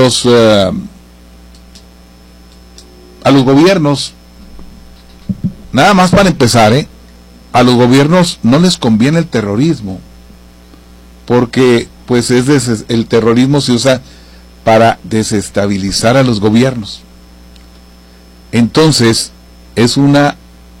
a los gobiernos, nada más para empezar, a los gobiernos no les conviene el terrorismo, porque pues el terrorismo se usa para desestabilizar a los gobiernos. Entonces es una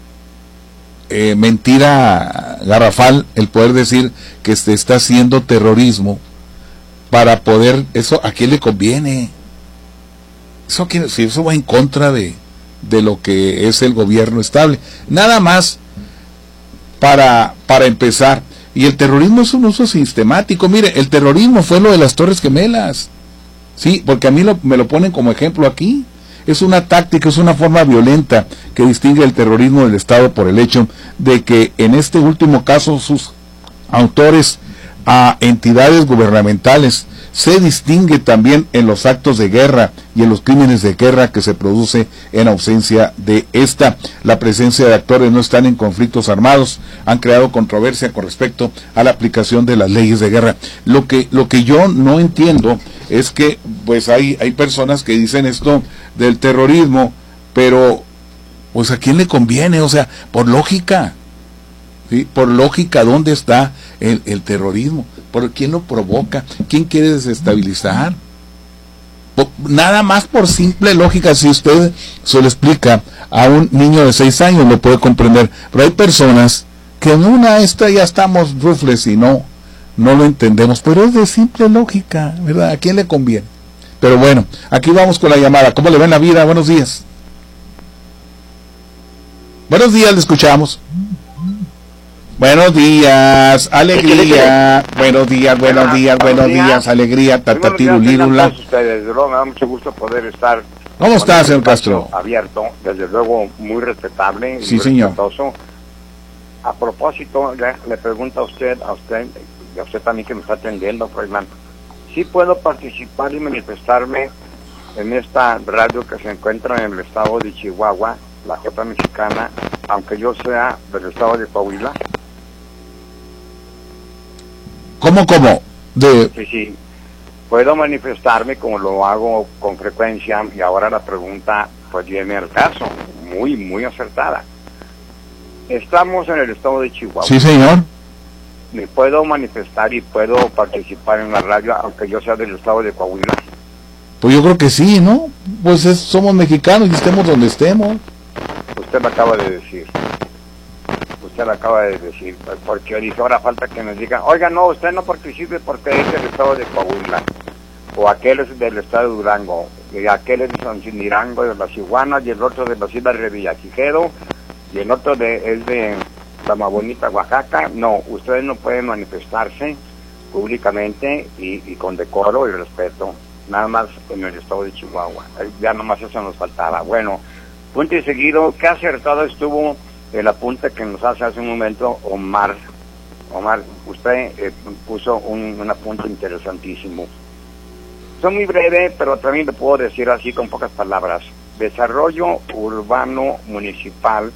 mentira garrafal el poder decir que se está haciendo terrorismo para poder, eso a quién le conviene, si eso va en contra de lo que es el gobierno estable, nada más para empezar. Y el terrorismo es un uso sistemático. Mire, el terrorismo fue lo de las Torres Gemelas, sí, porque a mí me lo ponen como ejemplo aquí. Es una táctica, es una forma violenta que distingue el terrorismo del Estado por el hecho de que en este último caso sus autores a entidades gubernamentales se distingue también en los actos de guerra y en los crímenes de guerra que se produce en ausencia de esta. La presencia de actores no están en conflictos armados, han creado controversia con respecto a la aplicación de las leyes de guerra. Lo que yo no entiendo es que pues hay personas que dicen esto del terrorismo, pero pues a quién le conviene, o sea, por lógica, ¿sí? Por lógica, ¿dónde está el terrorismo? ¿Por quién lo provoca? ¿Quién quiere desestabilizar? Nada más por simple lógica, si usted se lo explica a un niño de 6 años lo puede comprender, pero hay personas que en esta ya estamos rufles y no lo entendemos, pero es de simple lógica, ¿verdad? ¿A quién le conviene? Pero bueno, aquí vamos con la llamada. ¿Cómo le va en la vida? Buenos días. Buenos días, le escuchamos. Buenos días, alegría. Buenos días, alegría. Tatatírulírula. Ustedes, me da mucho gusto poder estar. ¿Cómo está, señor Castro? Abierto, desde luego muy respetable. Sí, muy señor. Respetuoso. A propósito, le pregunto a usted y a usted también que me está atendiendo, Froilán, ¿sí puedo participar y manifestarme en esta radio que se encuentra en el estado de Chihuahua, la J Mexicana, aunque yo sea del estado de Coahuila? ¿Cómo? Sí. Puedo manifestarme como lo hago con frecuencia, y ahora la pregunta pues viene al caso, muy, muy acertada. Estamos en el estado de Chihuahua. Sí, señor. ¿Me puedo manifestar y puedo participar en la radio aunque yo sea del estado de Coahuila? Pues yo creo que sí, ¿no? Pues somos mexicanos y estemos donde estemos. Usted lo acaba de decir. Porque dice, ahora falta que nos digan, oiga, no, usted no participe porque es del estado de Coahuila, o aquel es del estado de Durango, y aquel es de San Chinirango, de las Iguanas, y el otro de las Islas de Villaquijedo, y el otro es de Tamabonita, Oaxaca. No, ustedes no pueden manifestarse públicamente y con decoro y respeto, nada más en el estado de Chihuahua. Ya nomás eso nos faltaba. Bueno, punto y seguido, qué acertado estuvo el apunte que nos hace un momento Omar, usted puso un apunte interesantísimo. Son muy breve, pero también le puedo decir así con pocas palabras. Desarrollo urbano municipal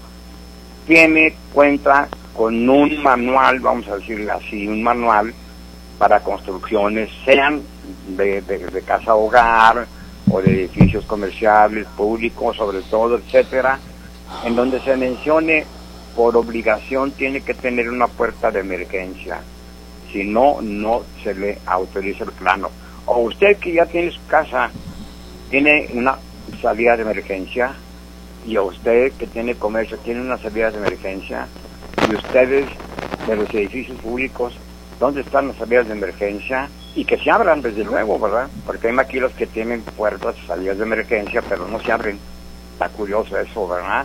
cuenta con un manual, vamos a decirle así, un manual para construcciones, sean de casa hogar o de edificios comerciales, públicos, sobre todo, etcétera, en donde se mencione por obligación tiene que tener una puerta de emergencia, si no se le autoriza el plano. O usted que ya tiene su casa tiene una salida de emergencia, y a usted que tiene comercio tiene una salida de emergencia, y ustedes de los edificios públicos, ¿dónde están las salidas de emergencia? Y que se abran, desde luego, ¿verdad? Porque hay maquilas que tienen puertas, salidas de emergencia, pero no se abren. Está curioso eso, ¿verdad?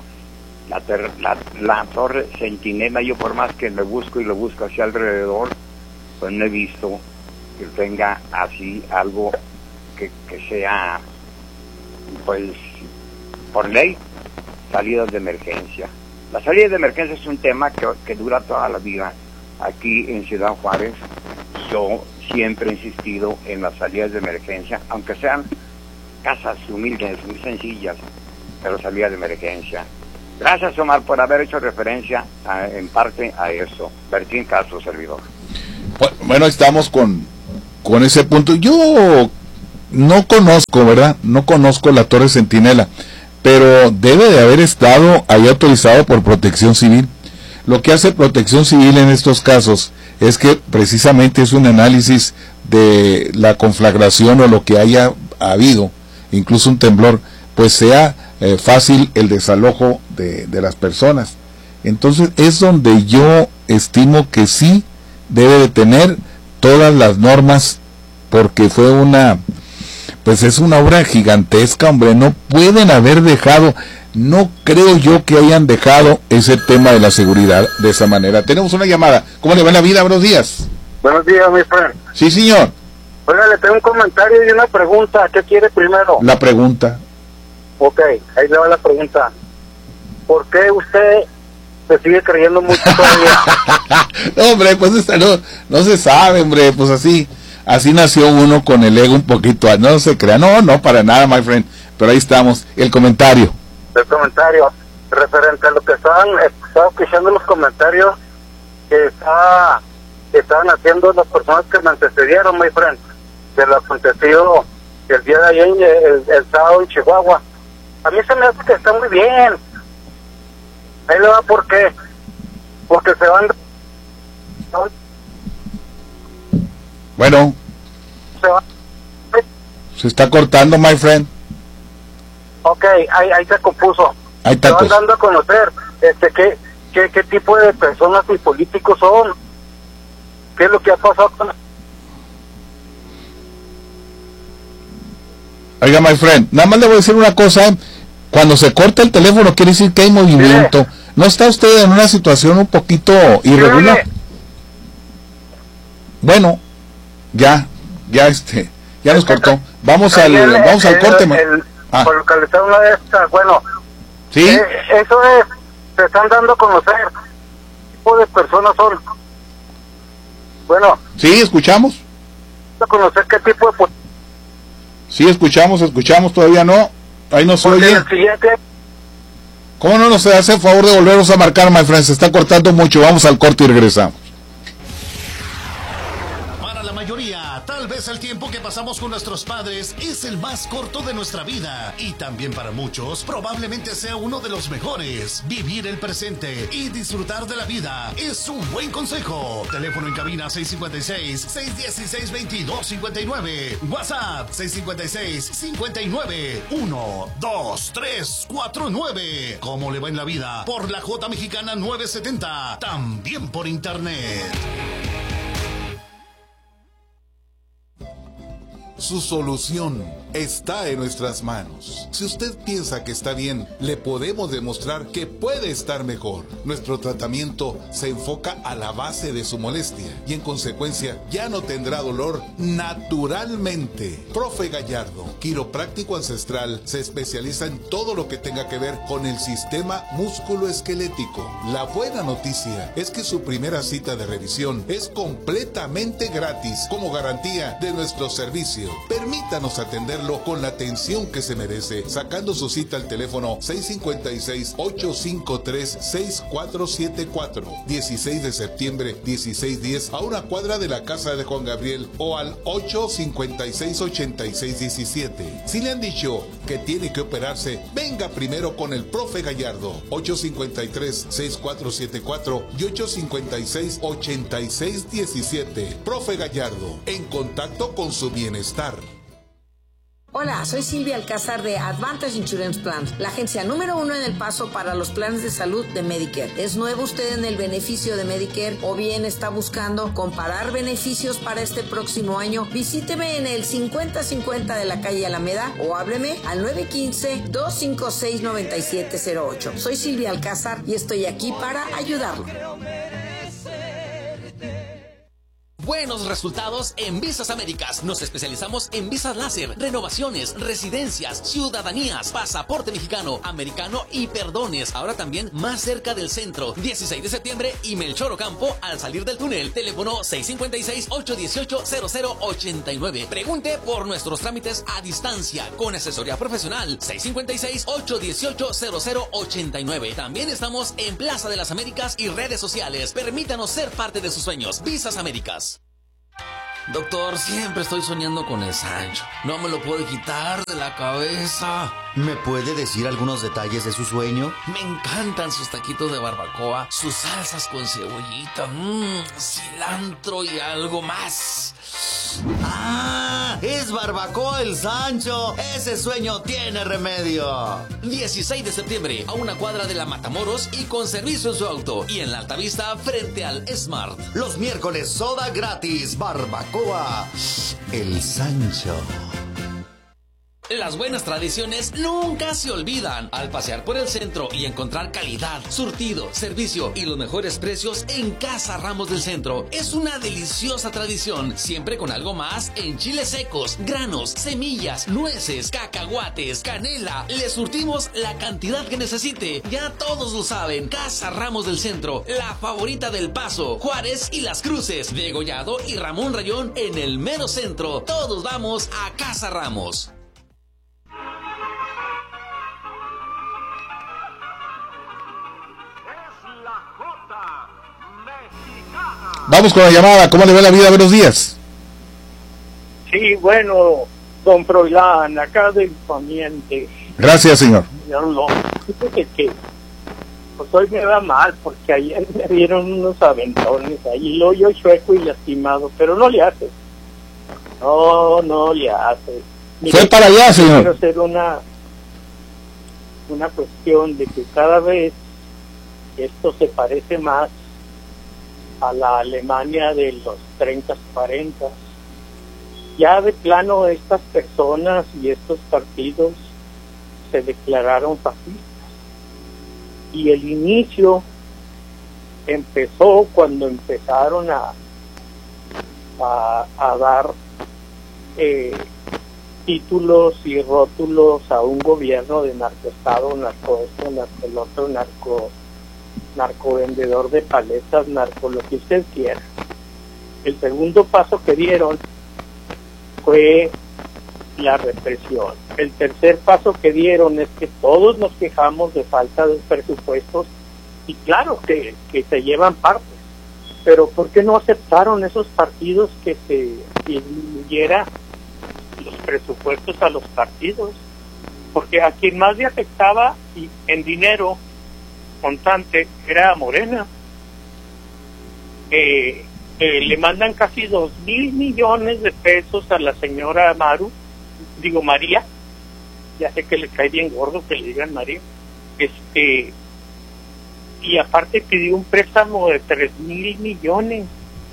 La torre Centinela, yo por más que lo busco hacia alrededor, pues no he visto que tenga así algo que sea, pues, por ley, salidas de emergencia. La salida de emergencia es un tema que dura toda la vida. Aquí en Ciudad Juárez, yo siempre he insistido en las salidas de emergencia, aunque sean casas humildes, muy sencillas, pero salidas de emergencia. Gracias, Omar, por haber hecho referencia en parte a eso. Bertín Castro, servidor. Bueno, estamos con ese punto. Yo no conozco, ¿verdad? No conozco la Torre Centinela, pero debe de haber estado ahí autorizado por Protección Civil. Lo que hace Protección Civil en estos casos es que precisamente es un análisis de la conflagración o lo que haya habido, incluso un temblor, pues sea fácil el desalojo de las personas. Entonces es donde yo estimo que sí debe de tener todas las normas, porque fue pues es una obra gigantesca, hombre. No pueden haber dejado, no creo yo que hayan dejado ese tema de la seguridad de esa manera. Tenemos una llamada. ¿Cómo le va la vida? Buenos días. Buenos días, mi friend. Sí, señor. Oiga, le tengo un comentario y una pregunta. ¿Qué quiere primero? La pregunta. Ok, ahí le va la pregunta. ¿Por qué usted se sigue creyendo mucho todavía? No, hombre, pues no se sabe, hombre, pues así nació uno con el ego un poquito, no se crea, no, para nada, my friend, pero ahí estamos, el comentario. El comentario, referente a lo que estaba escuchando los comentarios que estaban haciendo las personas que me antecedieron, my friend, de lo acontecido el día de ayer, el sábado en Chihuahua. A mí se me hace que está muy bien. Ahí le va, ¿por qué? Porque se van... Bueno, se está cortando, my friend. Ok, ahí se compuso. Ahí está. Se van dando a conocer qué tipo de personas y políticos son. ¿Qué es lo que ha pasado con... Oiga, my friend, nada más le voy a decir una cosa, cuando se corta el teléfono quiere decir que hay movimiento. ¿Sí? ¿No está usted en una situación un poquito irregular? ¿Sí? Bueno, ya nos cortó. Vamos al corte, por localizar una de estas, bueno. ¿Sí? Eso es, se están dando a conocer qué tipo de personas son. Bueno. Sí, escuchamos. A conocer qué tipo de... Sí, escuchamos, todavía no. Ahí no se oye. El siguiente... ¿Cómo no nos hace el favor de volvernos a marcar, my friend? Se está cortando mucho. Vamos al corte y regresamos. Tal vez el tiempo que pasamos con nuestros padres es el más corto de nuestra vida y también para muchos probablemente sea uno de los mejores. Vivir el presente y disfrutar de la vida es un buen consejo. Teléfono en cabina 656-616-2259. WhatsApp 656-59-12349. ¿Cómo le va en la vida? Por la J Mexicana 970. También por internet. Su solución está en nuestras manos. Si usted piensa que está bien, le podemos demostrar que puede estar mejor. Nuestro tratamiento se enfoca a la base de su molestia y en consecuencia ya no tendrá dolor naturalmente. Profe Gallardo, quiropráctico ancestral, se especializa en todo lo que tenga que ver con el sistema músculo-esquelético. La buena noticia es que su primera cita de revisión es completamente gratis como garantía de nuestro servicio. Permítanos atenderlo con la atención que se merece, sacando su cita al teléfono 656-853-6474, 16 de septiembre, 1610, a una cuadra de la casa de Juan Gabriel, o al 856-8617. Si le han dicho que tiene que operarse, venga primero con el profe Gallardo, 853-6474 y 856-8617. Profe Gallardo, en contacto con su bienestar. Hola, soy Silvia Alcázar de Advantage Insurance Plans, la agencia número 1 en El Paso para los planes de salud de Medicare. ¿Es nuevo usted en el beneficio de Medicare o bien está buscando comparar beneficios para este próximo año? Visíteme en el 5050 de la calle Alameda o hábleme al 915-256-9708. Soy Silvia Alcázar y estoy aquí para ayudarlo. Buenos resultados en Visas Américas. Nos especializamos en visas láser, renovaciones, residencias, ciudadanías, pasaporte mexicano, americano y perdones. Ahora también más cerca del centro. 16 de septiembre y Melchor Ocampo al salir del túnel. Teléfono 656-818-0089. Pregunte por nuestros trámites a distancia con asesoría profesional. 656-818-0089. También estamos en Plaza de las Américas y redes sociales. Permítanos ser parte de sus sueños. Visas Américas. Doctor, siempre estoy soñando con el Sancho. No me lo puedo quitar de la cabeza. ¿Me puede decir algunos detalles de su sueño? Me encantan sus taquitos de barbacoa, sus salsas con cebollita, cilantro y algo más. ¡Ah! ¡Es barbacoa el Sancho! ¡Ese sueño tiene remedio! 16 de septiembre, a una cuadra de la Matamoros y con servicio en su auto. Y en la Altavista, frente al Smart. Los miércoles, soda gratis, barbacoa, el Sancho. Las buenas tradiciones nunca se olvidan. Al pasear por el centro y encontrar calidad, surtido, servicio y los mejores precios en Casa Ramos del Centro. Es una deliciosa tradición, siempre con algo más en chiles secos, granos, semillas, nueces, cacahuates, canela. Le surtimos la cantidad que necesite. Ya todos lo saben. Casa Ramos del Centro, la favorita del Paso, Juárez y Las Cruces, Degollado y Ramón Rayón en el mero centro. Todos vamos a Casa Ramos. Vamos con la llamada. ¿Cómo le va la vida? Buenos días. Sí, bueno, don Froilán, acá del Poniente. Gracias, señor. Fíjate que pues hoy me va mal porque ayer me dieron unos aventones ahí, lo yo chueco y lastimado, pero no le hace. No le hace. Mire, fue para allá, señor. Quiero hacer una cuestión de que cada vez esto se parece más a la Alemania de los 30, 40. Ya de plano estas personas y estos partidos se declararon fascistas. Y el inicio empezó cuando empezaron a dar títulos y rótulos a un gobierno de narcoestado, narcoesto, narcolotro, narcovendedor de paletas, narco lo que usted quiera. El segundo paso que dieron fue la represión. El tercer paso que dieron es que todos nos quejamos de falta de presupuestos y claro que se llevan partes, pero ¿por qué no aceptaron esos partidos que se disminuyera los presupuestos a los partidos? Porque a quien más le afectaba y en dinero constante era a Morena. Le mandan casi 2,000 millones de pesos a la señora María, ya sé que le cae bien gordo que le digan María, y aparte pidió un préstamo de 3,000 millones,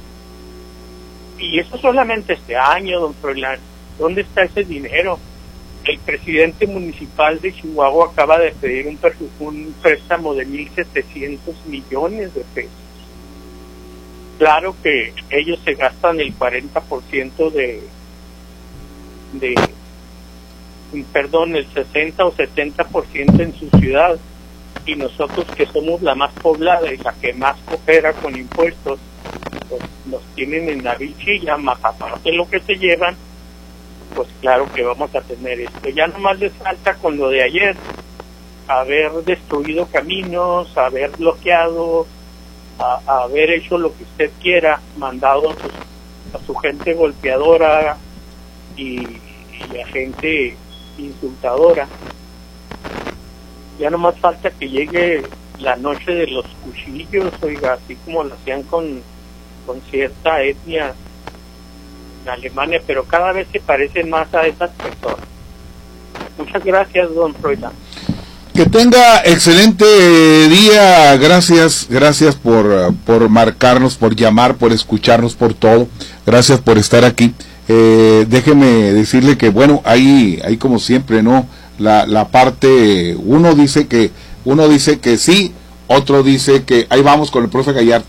y eso solamente este año, don Froilán. ¿Dónde está ese dinero? El presidente municipal de Chihuahua acaba de pedir un préstamo de 1,700 millones de pesos. Claro que ellos se gastan el 40% el 60 o 70% en su ciudad, y nosotros que somos la más poblada y la que más coopera con impuestos, pues nos tienen en la bichilla, más aparte de lo que se llevan. Pues claro que vamos a tener esto. Ya nomás les falta con lo de ayer, haber destruido caminos, haber bloqueado, haber hecho lo que usted quiera, mandado a su gente golpeadora y a gente insultadora. Ya nomás falta que llegue la noche de los cuchillos, oiga, así como lo hacían con cierta etnia en Alemania, pero cada vez se parecen más a esas personas. Muchas gracias, don Froilán. Que tenga excelente día. Gracias por marcarnos, por llamar, por escucharnos, por todo. Gracias por estar aquí. Déjeme decirle que bueno, hay como siempre, ¿no? La parte, uno dice que sí, otro dice que ahí vamos con el profe Gallardo.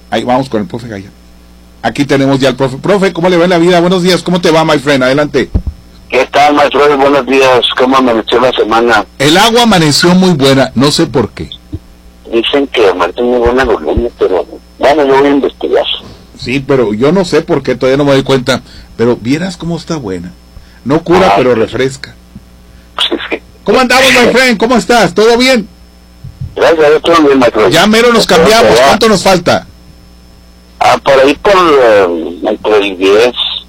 Aquí tenemos ya al profe. Profe, ¿cómo le va en la vida? Buenos días, ¿cómo te va, my friend? Adelante. ¿Qué tal, maestro? Buenos días. ¿Cómo amaneció la semana? El agua amaneció muy buena, no sé por qué. Dicen que amaneció muy buena volumen, pero bueno, yo voy a investigar. Sí, pero yo no sé por qué, todavía no me doy cuenta. Pero vieras cómo está buena. No cura, pero refresca. ¿Cómo andamos, my friend? ¿Cómo estás? ¿Todo bien? Gracias, yo todo bien, maestro. Ya mero nos cambiamos. ¿Cuánto nos falta? Por ahí entre el 10,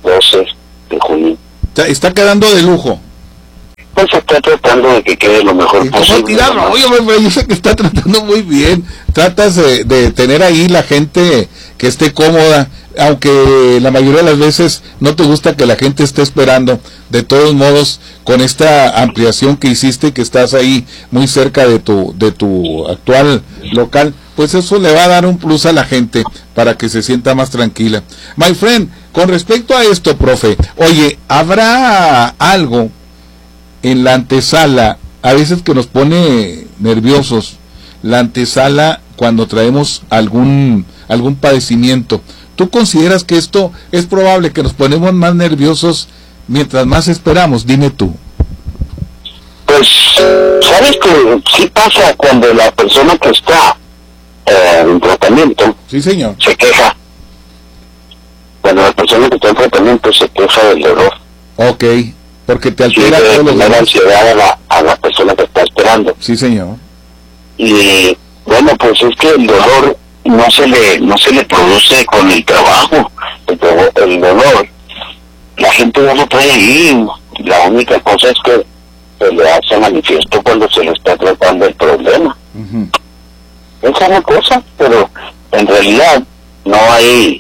12 de junio. Está quedando de lujo. Pues está tratando de que quede lo mejor posible. ¿Cómo tirar rollo? Yo sé que está tratando muy bien. Tratas de tener ahí la gente que esté cómoda, aunque la mayoría de las veces no te gusta que la gente esté esperando. De todos modos, con esta ampliación que hiciste, que estás ahí muy cerca de tu actual local, pues eso le va a dar un plus a la gente para que se sienta más tranquila. My friend, con respecto a esto, profe, oye, ¿habrá algo en la antesala, a veces que nos pone nerviosos, la antesala cuando traemos algún padecimiento? ¿Tú consideras que esto es probable que nos ponemos más nerviosos mientras más esperamos? Dime tú. Pues, ¿sabes que sí pasa cuando la persona que está en tratamiento, sí, señor, se queja? Cuando la persona que está en tratamiento se queja del dolor. Ok, porque te altera todo lo demás. La ansiedad a la persona que está esperando. Sí, señor. Y bueno, pues es que el dolor no se le produce con el trabajo. El dolor, la gente no lo trae ahí. La única cosa es que se le hace manifiesto cuando se le está tratando el problema. Esa es la cosa, pero en realidad no hay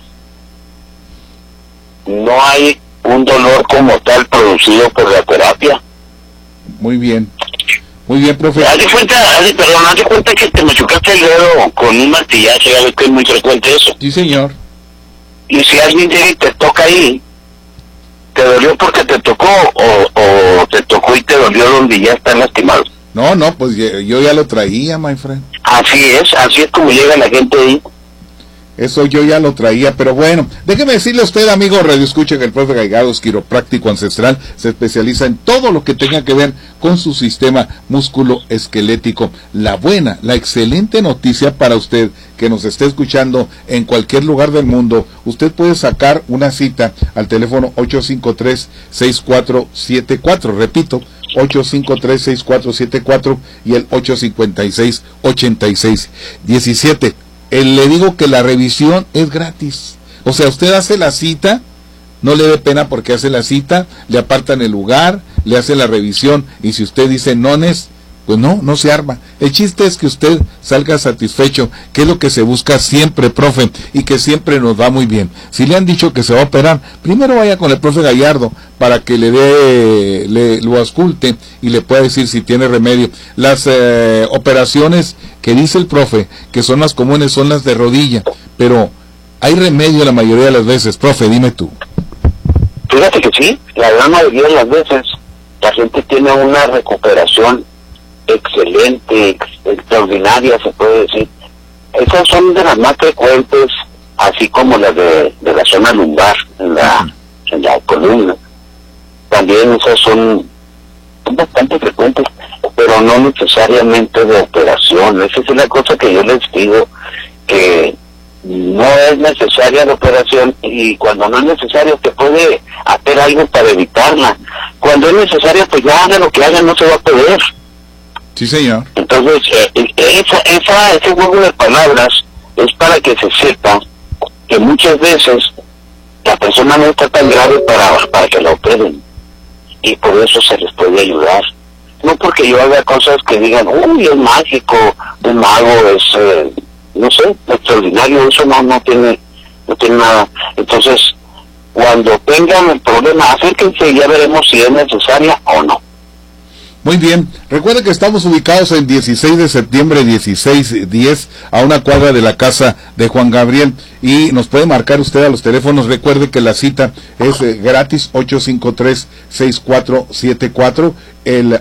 un dolor como tal producido por la terapia. Muy bien, profe. Haz de cuenta que te machucaste el dedo con un martillazo, ya ves que es muy frecuente eso. Sí, señor. Y si alguien llega y te toca ahí, ¿te dolió porque te tocó o te tocó y te dolió donde ya están lastimados? No, pues yo ya lo traía, my friend. Así es como llega la gente ahí. Eso yo ya lo traía, pero bueno, déjeme decirle a usted, amigo Radio Escucha, que el profe Gallegos, quiropráctico ancestral, se especializa en todo lo que tenga que ver con su sistema músculo-esquelético. La buena, la excelente noticia para usted que nos esté escuchando en cualquier lugar del mundo, usted puede sacar una cita al teléfono 853-6474, repito, 853-6474 y el 856-8617. Le digo que la revisión es gratis. O sea, usted hace la cita, no le dé pena porque hace la cita, le apartan el lugar, le hace la revisión, y si usted dice nones, pues no se arma. El chiste es que usted salga satisfecho, que es lo que se busca siempre, profe, y que siempre nos va muy bien. Si le han dicho que se va a operar, primero vaya con el profe Gallardo para que lo ausculte y le pueda decir si tiene remedio. Las operaciones que dice el profe que son más comunes son las de rodilla, pero hay remedio la mayoría de las veces. Profe, dime tú. Fíjate que sí, la gran mayoría de las veces la gente tiene una recuperación excelente, extraordinaria, se puede decir. Esas son de las más frecuentes, así como las de la zona lumbar, en la columna. También esas son bastante frecuentes, pero no necesariamente de operación. Esa es la cosa que yo les digo, que no es necesaria la operación, y cuando no es necesario te puede hacer algo para evitarla. Cuando es necesaria, pues ya haga lo que haga, no se va a poder. Sí, señor. Entonces, ese juego de palabras es para que se sepa que muchas veces la persona no está tan grave para que la operen, y por eso se les puede ayudar. No porque yo haga cosas que digan, uy, es mágico, es mago, es, no sé, extraordinario, eso no tiene nada. Entonces, cuando tengan el problema, acérquense y ya veremos si es necesaria o no. Muy bien, recuerde que estamos ubicados en 16 de septiembre 1610, a una cuadra de la casa de Juan Gabriel, y nos puede marcar usted a los teléfonos. Recuerde que la cita es gratis, 853-6474, el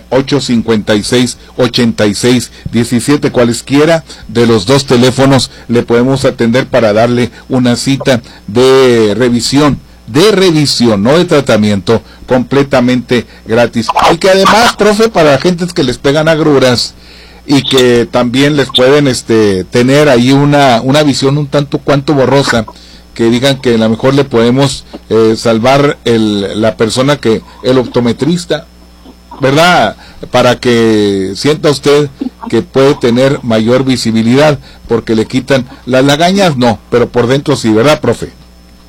856-8617, cualesquiera de los dos teléfonos le podemos atender para darle una cita de revisión, no de tratamiento, completamente gratis. Y que además, profe, para gentes que les pegan agruras y que también les pueden tener ahí una visión un tanto cuanto borrosa, que digan que a lo mejor le podemos salvar la persona, que el optometrista, ¿verdad? Para que sienta usted que puede tener mayor visibilidad, porque le quitan las lagañas, no, pero por dentro sí, ¿verdad, profe?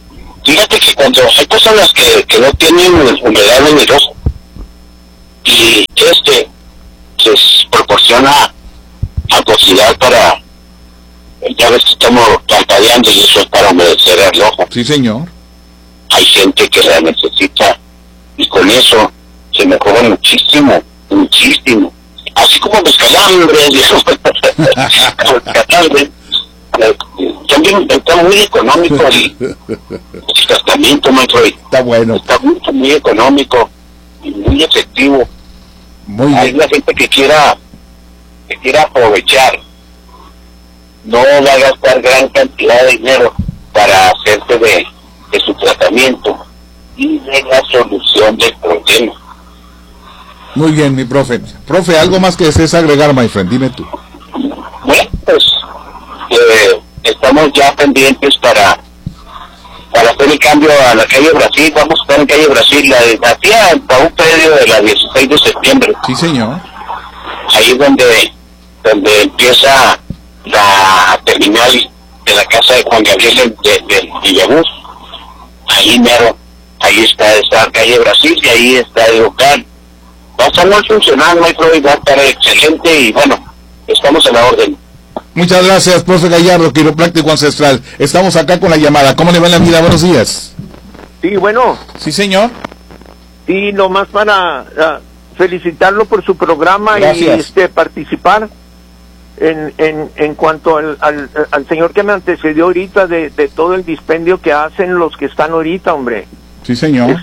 Fíjate que cuando hay personas que no tienen humedad en el ojo y les proporciona acuosidad para, ya ves que estamos parpadeando y eso es para humedecer el ojo. Sí, señor. Hay gente que la necesita y con eso se mejora muchísimo, muchísimo. Así como los calambres y eso, los calambres. También está muy económico el tratamiento, maestro. Está bueno. Está muy económico y muy efectivo. Muy bien. Hay la gente que quiera aprovechar, no va a gastar gran cantidad de dinero para hacerse de su tratamiento y de la solución del problema. Muy bien, mi profe. Profe, algo más que desees agregar, my friend, dime tú. Bueno, pues estamos ya pendientes para hacer el cambio a la calle Brasil. Vamos a estar en calle Brasil, hasta un predio de la 16 de septiembre. Sí, señor. Ahí es donde empieza la terminal de la casa de Juan Gabriel del Villabús. Ahí mero, ahí está calle Brasil y ahí está el local. Va a estar muy funcional, maestro, y va a estar excelente y bueno, estamos a la orden. Muchas gracias, profe Gallardo, quiropráctico ancestral. Estamos acá con la llamada. ¿Cómo le va en la vida? Buenos días. Sí, bueno. Sí, señor. Sí, nomás para felicitarlo por su programa. Gracias. Y participar en cuanto al señor que me antecedió ahorita de todo el dispendio que hacen los que están ahorita, hombre. Sí, señor.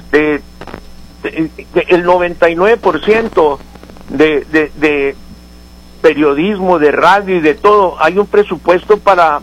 El 99% de periodismo, de radio y de todo, hay un presupuesto para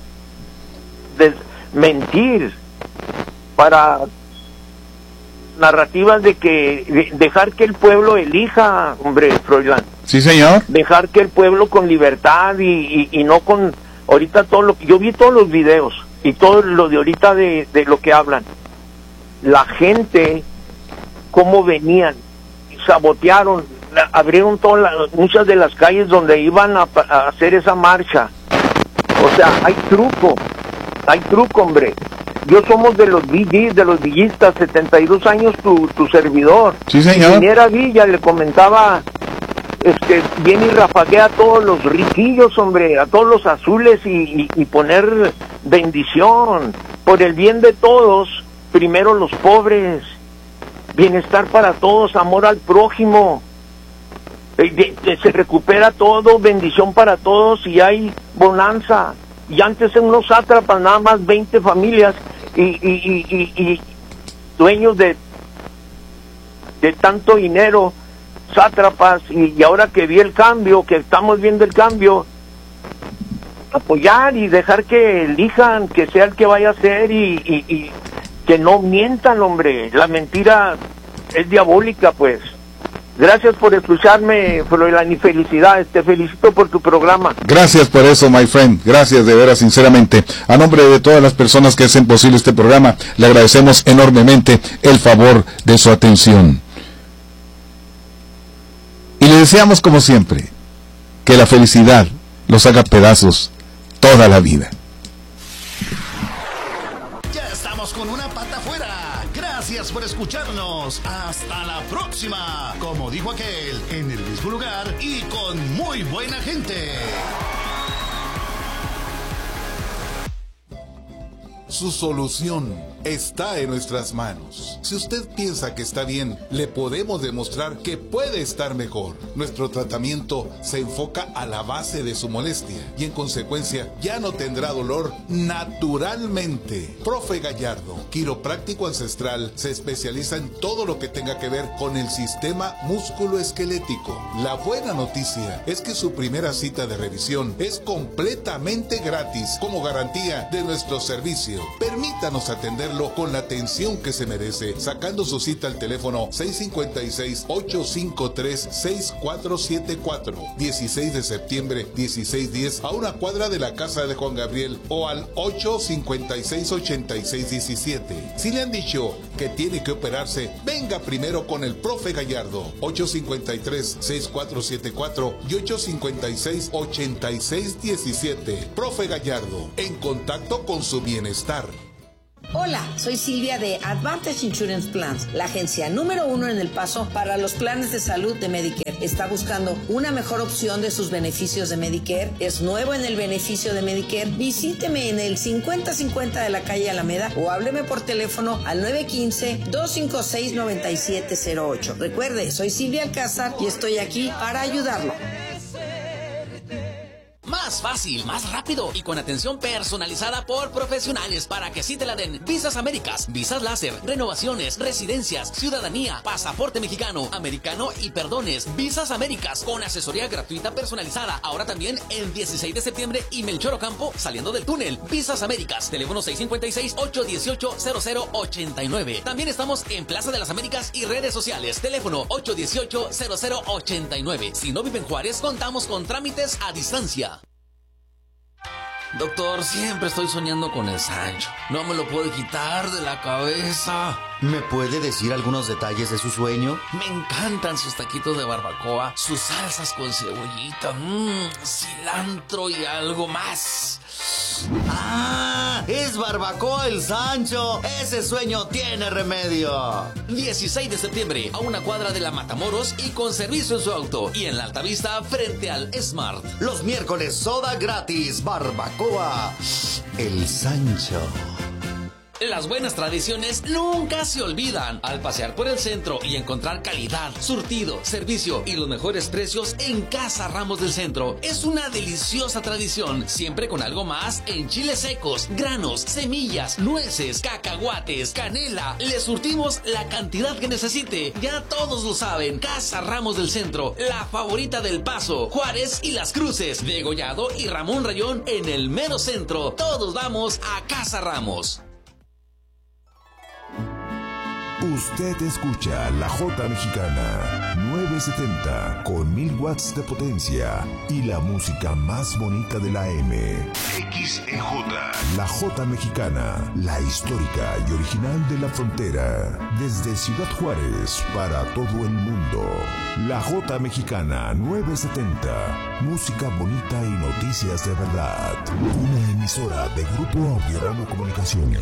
mentir, para narrativas de dejar que el pueblo elija, hombre, Froilán. Sí, señor. Dejar que el pueblo con libertad y no con ahorita todo lo que yo vi, todos los videos y todo lo de ahorita de lo que hablan. La gente, cómo venían, sabotearon, abrieron muchas de las calles donde iban a hacer esa marcha. O sea, hay truco, hombre. Yo somos de los VGs, de los villistas, 72 años tu servidor. Sí, señor. Si viniera Villa, le comentaba, viene y rafaguea a todos los riquillos, hombre, a todos los azules y poner bendición. Por el bien de todos, primero los pobres, bienestar para todos, amor al prójimo. Se recupera todo, bendición para todos y hay bonanza. Y antes en unos sátrapas, nada más 20 familias y dueños de tanto dinero, sátrapas, y ahora que vi el cambio, que estamos viendo el cambio, apoyar y dejar que elijan, que sea el que vaya a ser y que no mientan, hombre. La mentira es diabólica, pues. Gracias por escucharme, Froilán, y felicidades. Te felicito por tu programa. Gracias por eso, my friend. Gracias, de veras, sinceramente. A nombre de todas las personas que hacen posible este programa, le agradecemos enormemente el favor de su atención. Y le deseamos, como siempre, que la felicidad los haga pedazos toda la vida. Ya estamos con una pata afuera. Gracias por escucharnos. Hasta la próxima. Como dijo aquel, en el mismo lugar y con muy buena gente. Su solución está en nuestras manos. Si usted piensa que está bien, le podemos demostrar que puede estar mejor. Nuestro tratamiento se enfoca a la base de su molestia y en consecuencia ya no tendrá dolor naturalmente. Profe Gallardo, quiropráctico ancestral, se especializa en todo lo que tenga que ver con el sistema músculo-esquelético. La buena noticia es que su primera cita de revisión es completamente gratis como garantía de nuestro servicio. Permítanos atenderlo con la atención que se merece, sacando su cita al teléfono 656-853-6474, 16 de septiembre, 1610, a una cuadra de la casa de Juan Gabriel, o al 856-8617. Si le han dicho que tiene que operarse, venga primero con el profe Gallardo, 853-6474 y 856-8617. Profe Gallardo, en contacto con su bienestar. Hola, soy Silvia de Advantage Insurance Plans, la agencia número 1 en El Paso para los planes de salud de Medicare. ¿Está buscando una mejor opción de sus beneficios de Medicare? ¿Es nuevo en el beneficio de Medicare? Visíteme en el 5050 de la calle Alameda o hábleme por teléfono al 915-256-9708. Recuerde, soy Silvia Alcázar y estoy aquí para ayudarlo. Más fácil, más rápido y con atención personalizada por profesionales para que sí te la den. Visas Américas, visas láser, renovaciones, residencias, ciudadanía, pasaporte mexicano, americano y perdones. Visas Américas con asesoría gratuita personalizada. Ahora también el 16 de septiembre y Melchor Ocampo saliendo del túnel. Visas Américas, teléfono 656-818-0089. También estamos en Plaza de las Américas y redes sociales. Teléfono 818-0089. Si no vive en Juárez, contamos con trámites a distancia. Doctor, siempre estoy soñando con el Sancho. No me lo puedo quitar de la cabeza. ¿Me puede decir algunos detalles de su sueño? Me encantan sus taquitos de barbacoa, sus salsas con cebollita, cilantro y algo más. ¡Ah! ¡Es Barbacoa el Sancho! ¡Ese sueño tiene remedio! 16 de septiembre, a una cuadra de la Matamoros y con servicio en su auto. Y en la Altavista, frente al Smart. Los miércoles, soda gratis. Barbacoa el Sancho. Las buenas tradiciones nunca se olvidan. Al pasear por el centro y encontrar calidad, surtido, servicio y los mejores precios en Casa Ramos del Centro. Es una deliciosa tradición, siempre con algo más en chiles secos, granos, semillas, nueces, cacahuates, canela. Le surtimos la cantidad que necesite. Ya todos lo saben. Casa Ramos del Centro, la favorita del Paso, Juárez y Las Cruces, Degollado y Ramón Rayón en el mero centro. Todos vamos a Casa Ramos. Usted escucha la Jota Mexicana 970 con 1000 watts de potencia y la música más bonita de la M. XEJ. La Jota Mexicana, la histórica y original de la frontera. Desde Ciudad Juárez para todo el mundo. La Jota Mexicana 970. Música bonita y noticias de verdad. Una emisora de Grupo Audiorama Comunicaciones.